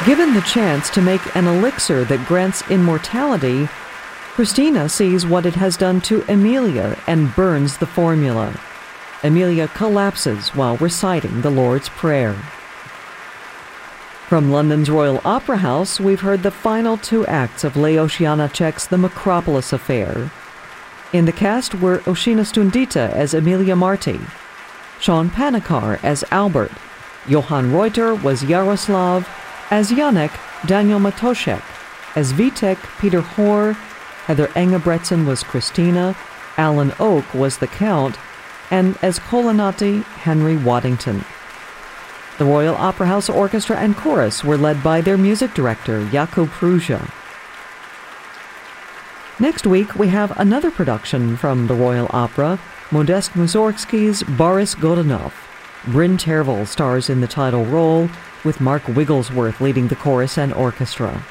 Given the chance to make an elixir that grants immortality, Christina sees what it has done to Emilia and burns the formula. Emilia collapses while reciting the Lord's Prayer. From London's Royal Opera House, we've heard the final two acts of Leos Janáček's The Macropolis Affair. In the cast were Oshina Stundita as Emilia Marti, Sean Panikar as Albert, Johan Reuter was Yaroslav, as Janek, Daniel Matoshek, as Vitek, Peter Hoare, Heather Engebretson was Christina, Alan Oak was the Count, and as Colonnati, Henry Waddington. The Royal Opera House Orchestra and Chorus were led by their music director, Jakub Prusa. Next week, we have another production from the Royal Opera, Modest Mussorgsky's Boris Godunov. Bryn Tervel stars in the title role, with Mark Wigglesworth leading the chorus and orchestra.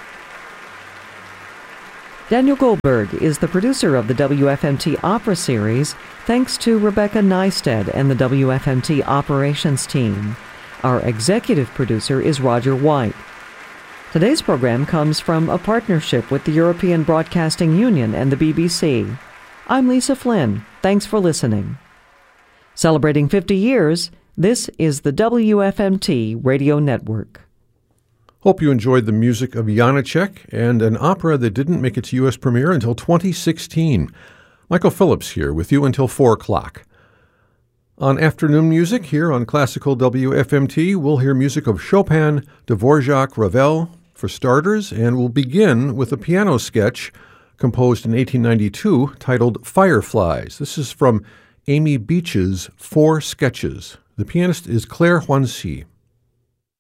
Daniel Goldberg is the producer of the WFMT Opera Series, thanks to Rebecca Neisted and the WFMT Operations team. Our executive producer is Roger White. Today's program comes from a partnership with the European Broadcasting Union and the BBC. I'm Lisa Flynn. Thanks for listening. Celebrating 50 years, this is the WFMT Radio Network. Hope you enjoyed the music of Janáček and an opera that didn't make its U.S. premiere until 2016. Michael Phillips here with you until 4 o'clock. On afternoon music here on Classical WFMT, we'll hear music of Chopin, Dvorak, Ravel, for starters, and we'll begin with a piano sketch composed in 1892 titled Fireflies. This is from Amy Beach's Four Sketches. The pianist is Claire Juancy.